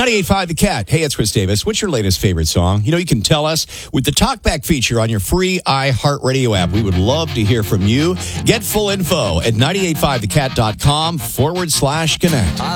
98.5 The Cat. Hey, it's Chris Davis. What's your latest favorite song? You can tell us with the Talkback feature on your free iHeartRadio app. We would love to hear from you. Get full info at 985thecat.com/connect.